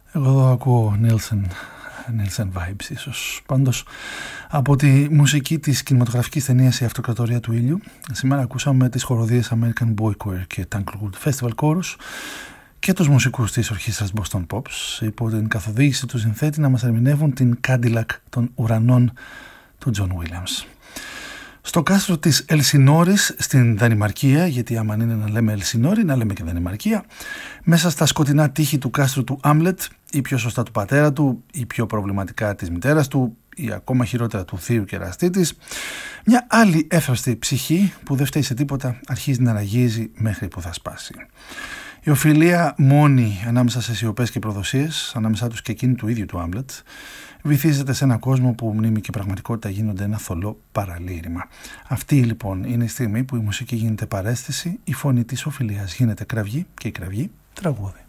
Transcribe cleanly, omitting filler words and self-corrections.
Εγώ εδώ ακούω Nielsen Vibes ίσως. Πάντως από τη μουσική της κινηματογραφικής ταινίας «Η Αυτοκρατορία του Ήλιου» σήμερα ακούσαμε τις χοροδίες American Boy Choir και Tanglewood Festival Chorus και τους μουσικούς της ορχήστρας Boston Pops υπό την καθοδήγηση του συνθέτη να μας ερμηνεύουν την Cadillac των ουρανών του John Williams. Στο κάστρο της Ελσινόρης στην Δανημαρκία, γιατί άμα είναι να λέμε Ελσινόρη να λέμε και Δανημαρκία, μέσα στα σκοτεινά τείχη του κάστρου του Άμλετ, ή πιο σωστά του πατέρα του, ή πιο προβληματικά της μητέρας του, ή ακόμα χειρότερα του θείου και εραστή της, μια άλλη έφραστη ψυχή που δεν φταίει σε τίποτα αρχίζει να ραγίζει μέχρι που θα σπάσει. Η οφειλία μόνη ανάμεσα σε σιωπές και προδοσίες, ανάμεσά τους και εκείνη του ίδιου του Άμλετ, βυθίζεται σε ένα κόσμο που μνήμη και πραγματικότητα γίνονται ένα θολό παραλήρημα. Αυτή λοιπόν είναι η στιγμή που η μουσική γίνεται παρέστηση, η φωνή της οφειλίας γίνεται κραυγή και η κραυγή τραγούδι.